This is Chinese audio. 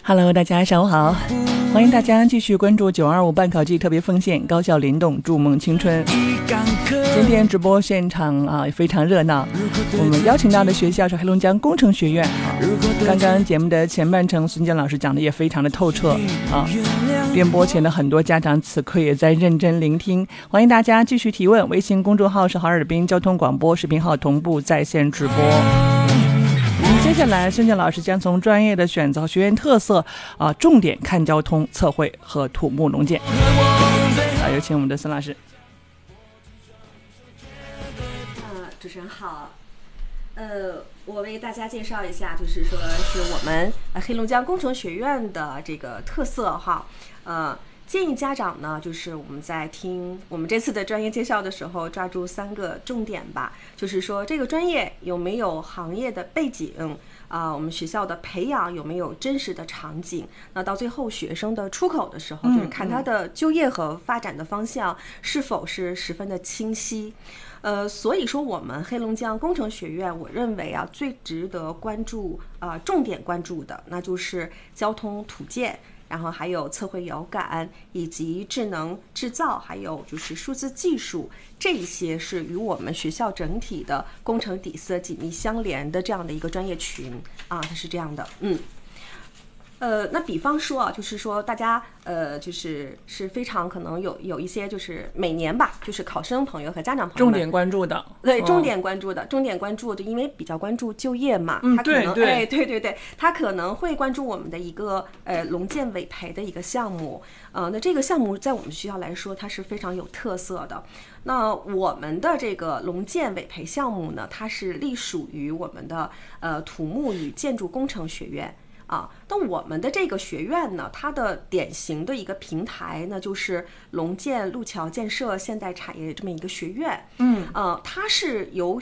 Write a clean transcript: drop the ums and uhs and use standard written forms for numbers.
Hello， 大家上午好，欢迎大家继续关注925办考季特别奉献，高校联动，筑梦青春。今天直播现场非常热闹，我们邀请到的学校是黑龙江工程学院刚刚节目的前半程，孙健老师讲的也非常的透彻电波前的很多家长此刻也在认真聆听，欢迎大家继续提问。微信公众号是哈尔滨交通广播，视频号同步在线直播。接下来孙健老师将从专业的选择学院特色重点看交通测绘和土木农建。有请我们的孙老师。 主持人好，我为大家介绍一下，就是说是我们黑龙江工程学院的这个特色哈。建议家长呢，就是我们在听我们这次的专业介绍的时候，抓住3个重点吧。就是说这个专业有没有行业的背景我们学校的培养有没有真实的场景？那到最后学生的出口的时候，就是看他的就业和发展的方向是否是十分的清晰。所以说我们黑龙江工程学院，我认为最值得关注重点关注的，那就是交通土建。然后还有测绘遥感，以及智能制造，还有就是数字技术，这些是与我们学校整体的工程底色紧密相连的这样的一个专业群它是这样的。那比方说就是说大家是非常可能有一些就是每年吧，就是考生朋友和家长朋友们重点关注的， 对，重点关注的，因为比较关注就业嘛，他可能对，他可能会关注我们的一个农建委培的一个项目，那这个项目在我们学校来说，它是非常有特色的。那我们的这个农建委培项目呢，它是隶属于我们的土木与建筑工程学院。那我们的这个学院呢，它的典型的一个平台呢，就是农建路桥建设现代产业这么一个学院。它是由